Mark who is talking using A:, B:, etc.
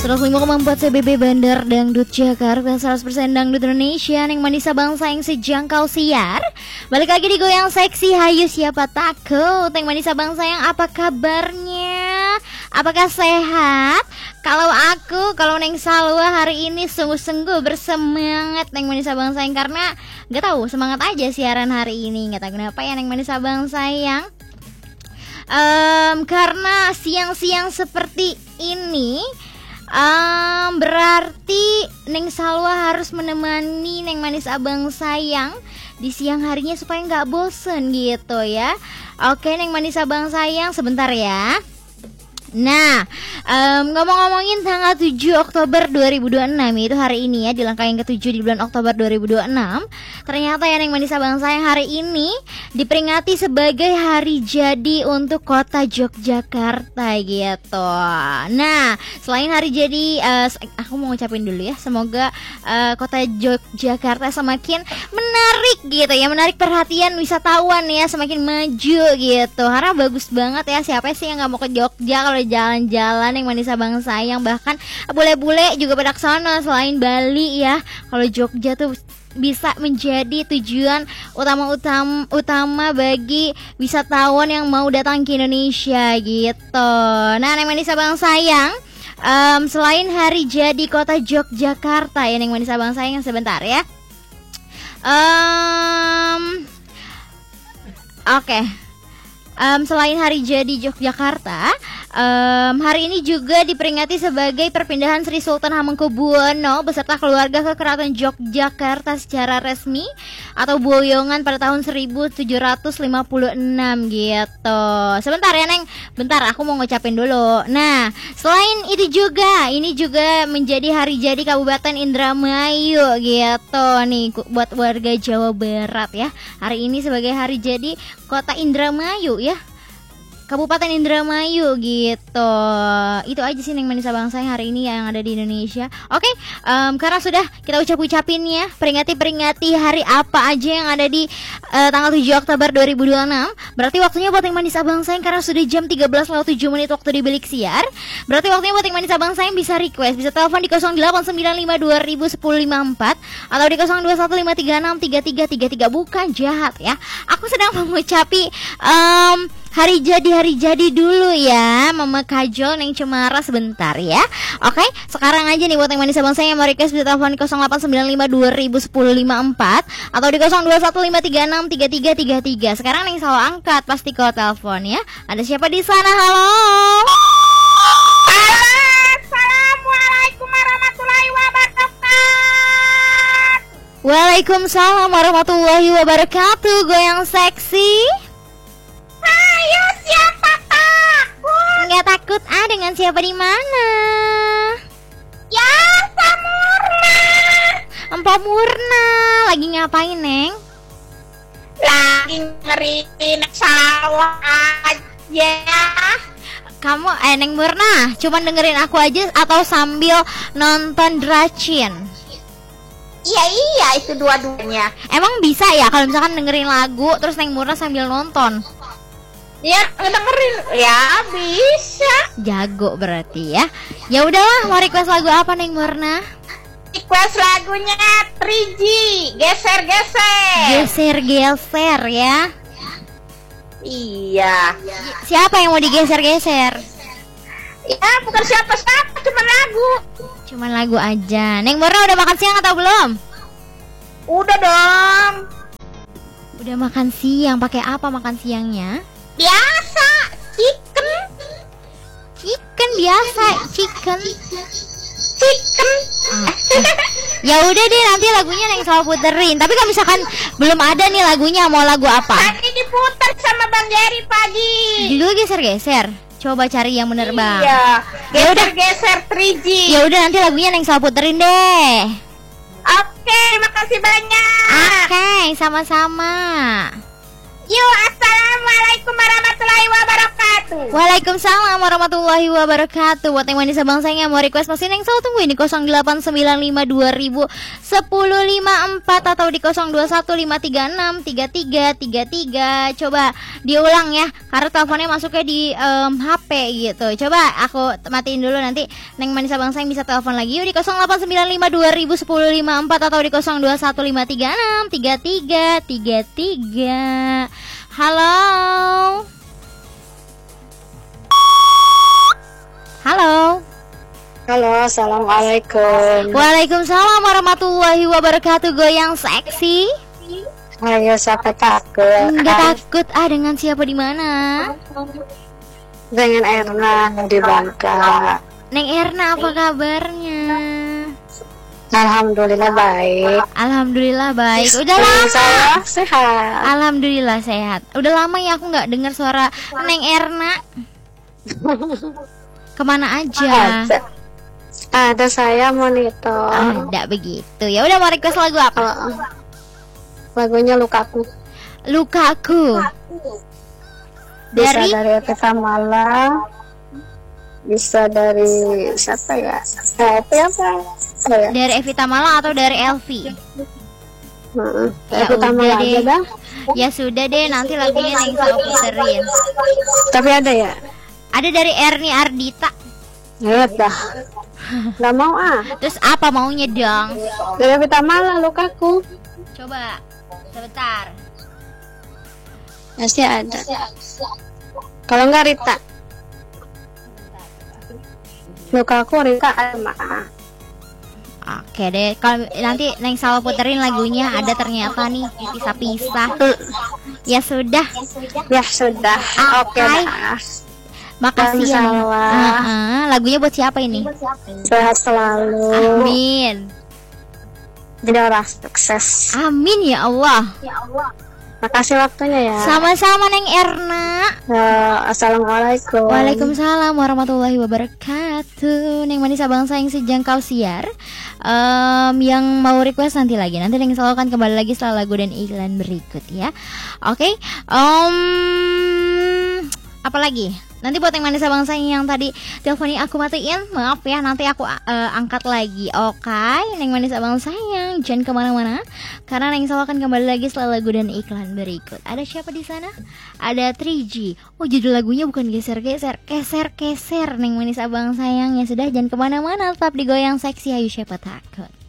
A: 105,4 CBB Bandar Dangdut Jakarta, 100% Dangdut Indonesia, Neng Manisa bangsa yang sejangkau siar. Balik lagi di Goyang Seksi, hayu siapa takut. Neng Manisa bangsa yang apa kabarnya? Apakah sehat? Kalau Neng Salwa hari ini sungguh-sungguh bersemangat Neng Manisa bangsa yang, karena gak tahu semangat aja siaran hari ini. Gak tahu kenapa ya Neng Manisa bangsa yang. Karena siang-siang seperti ini berarti Neng Salwa harus menemani Neng Manis Abang Sayang di siang harinya supaya nggak bosen gitu ya. Oke Neng Manis Abang Sayang, sebentar ya. Nah, ngomong-ngomongin tanggal 7 Oktober 2026, itu hari ini ya, di langkah yang ke-7 di bulan Oktober 2026. Ternyata ya Neng Manisa bangsa yang hari ini diperingati sebagai hari jadi untuk kota Yogyakarta gitu. Nah, selain hari jadi, aku mau ngucapin dulu ya, semoga kota Yogyakarta semakin menarik gitu ya, menarik perhatian wisatawan ya, semakin maju gitu. Karena bagus banget ya, siapa sih yang nggak mau ke Jogja kalau jalan-jalan Yang Manisa bang sayang. Bahkan bule-bule juga pada kesana selain Bali ya. Kalau Jogja tuh bisa menjadi tujuan utama bagi wisatawan yang mau datang ke Indonesia gitu. Nah Neng Manisa bang sayang, selain hari jadi kota Yogyakarta ya Neng Manisa bang sayang, sebentar ya. Oke. Selain hari jadi Yogyakarta, hari ini juga diperingati sebagai perpindahan Sri Sultan Hamengkubuwono beserta keluarga ke Keraton Yogyakarta secara resmi atau boyongan pada tahun 1756 gitu. Sebentar ya Neng, bentar aku mau ngucapin dulu. Nah, selain itu juga, ini juga menjadi hari jadi Kabupaten Indramayu gitu nih buat warga Jawa Barat ya. Hari ini sebagai hari jadi Kota Indramayu ya, Kabupaten Indramayu gitu. Itu aja sih Neng Manisa bangsa yang hari ini yang ada di Indonesia. Oke, karena sudah kita ucapin ya, peringati hari apa aja yang ada di tanggal 7 Oktober 2026. Berarti waktunya buat Neng Manisa bangsa yang, karena sudah jam 13.07 waktu di bilik siar. Berarti waktunya buat Neng Manisa bangsa yang bisa request, bisa telepon di 0895201054 atau di 0215363333. Bukan jahat ya, aku sedang mengucapi hari jadi dulu ya Mama Kajol Neng Cemara, sebentar ya. Oke, sekarang aja nih buat yang Manisa bangsa yang mau request bisa telepon 0895201054 atau di 0215363333. Sekarang Neng selalu angkat pasti kalau telepon ya. Ada siapa di sana? Halo.
B: Assalamualaikum warahmatullahi wabarakatuh.
A: Waalaikumsalam warahmatullahi wabarakatuh. Goyang seksi.
B: Ayo siapa takut?
A: Nggak takut dengan siapa di mana?
B: Ya Samurna.
A: Empok Murna lagi ngapain Neng?
B: Lagi ngeriin sawah aja.
A: Kamu Neng Murna cuman dengerin aku aja atau sambil nonton Dracin?
B: Iya itu dua-duanya.
A: Emang bisa ya kalau misalkan dengerin lagu terus Neng Murna sambil nonton?
B: Ya dengerin ya bisa.
A: Jago berarti ya. Ya udahlah, mau request lagu apa Neng Murna?
B: Request lagunya 3G, geser-geser.
A: Geser-geser ya.
B: Iya.
A: Siapa yang mau digeser-geser?
B: Ya bukan siapa-siapa, cuma lagu.
A: Cuman lagu aja. Neng Murna udah makan siang atau belum?
B: Udah dong.
A: Udah makan siang. Pakai apa makan siangnya?
B: Biasa, chicken
A: biasa, chicken. Ya udah deh, nanti lagunya Neng selalu puterin. Tapi kalau misalkan belum ada nih lagunya, mau lagu apa?
B: Tadi diputar sama Bang Jerry pagi.
A: Judul geser-geser. Coba cari yang bener Bang.
B: Iya.
A: Ya udah
B: Geser 3G.
A: Ya udah, nanti lagunya Neng selalu puterin deh.
B: Oke, makasih banyak.
A: Oke, sama-sama.
B: Yuk, assalamualaikum warahmatullahi wabarakatuh. wabarakatuh.
A: Waalaikumsalam warahmatullahi wabarakatuh. Buat yang manis abang sayang yang mau request mesin yang selalu tunggu ini 089520001054 atau di 0215363333. Coba diulang ya, karena teleponnya masuknya di HP gitu. Coba aku matiin dulu, nanti Neng manis abang sayang bisa telepon lagi yuk di 089520001054 atau di 0215363333. Halo. Halo.
C: Halo, assalamualaikum.
A: Waalaikumsalam warahmatullahi wabarakatuh. Goyang seksi.
C: Ayo, siapa takut?
A: Enggak takut. Dengan siapa di mana?
C: Dengan Erna di Bangka.
A: Neng Erna, apa kabarnya?
C: Alhamdulillah baik.
A: Alhamdulillah baik. Udah lama.
C: Saya sehat.
A: Alhamdulillah sehat. Udah lama ya aku nggak dengar suara Neng Erna. Kemana aja?
C: Ada saya monitor.
A: Ada begitu. Ya udah, mau request lagu apa?
C: Lagunya Lukaku.
A: Lukaku.
C: Bisa dari Evita Mala. Bisa dari siapa ya?
A: Dari Evita Mala atau dari Elvi?
C: Ya Evita Mala aja dah.
A: Ya sudah deh, nanti lagunya yang saya puterin.
C: Tapi ada ya?
A: Ada dari Erni Ardita.
C: Ya udah. Gak mau
A: Terus apa maunya dong?
C: Dari Evita Mala, Lukaku.
A: Coba sebentar.
C: Pasti ada. Kalau enggak Rita. Lukaku, Rita, Alma.
A: Oke deh, kalau nanti Neng Salwa puterin lagunya ada ternyata nih pisah-pisah. Ya sudah.
C: Ya sudah. Oke dah.
A: Makasih ya. Lagunya buat siapa ini?
C: Sehat selalu.
A: Amin.
C: Jadi orang sukses.
A: Amin ya Allah.
C: Makasih waktunya ya.
A: Sama-sama Neng Erna.
C: Assalamualaikum.
A: Waalaikumsalam warahmatullahi wabarakatuh. Neng manis abang sayang sejangkau siar. Yang mau request nanti Neng selalu akan kembali lagi setelah lagu dan iklan berikut ya. Oke. Apa lagi? Nanti buat yang manis abang sayang yang tadi teleponnya aku matiin, maaf ya, nanti aku angkat lagi. Oke, Neng manis abang sayang, jangan kemana-mana, karena Neng selalu akan kembali lagi setelah lagu dan iklan berikut. Ada siapa di sana? Ada 3G. Oh, judul lagunya bukan geser-geser, keser-keser. Neng manis abang sayang, ya sudah, jangan kemana-mana, tetap digoyang seksi, ayo siapa takut.